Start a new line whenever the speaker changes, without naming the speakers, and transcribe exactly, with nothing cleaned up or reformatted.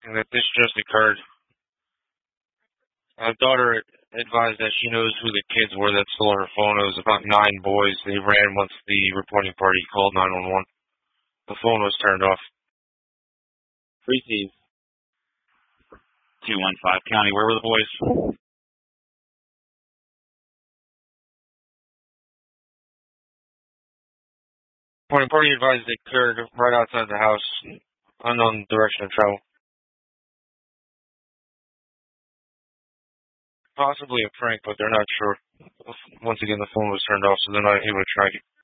and that this just occurred. My daughter advised that she knows who the kids were that stole her phone. It was about nine boys. They ran once the reporting party called nine one one. The phone was turned off.
Receive. two one five County, where were the boys?
Reporting party advised it occurred right outside the house. Unknown direction of travel. Possibly a prank, but they're not sure. Once again, the phone was turned off, so they're not able to track it.